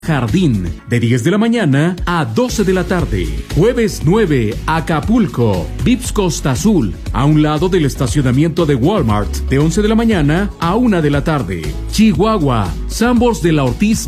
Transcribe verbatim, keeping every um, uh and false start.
Jardín, de diez de la mañana a doce de la tarde. Jueves nueve, Acapulco, Vips Costa Azul, a un lado del estacionamiento de Walmart, de once de la mañana a una de la tarde. Chihuahua, Sambors de la Ortiz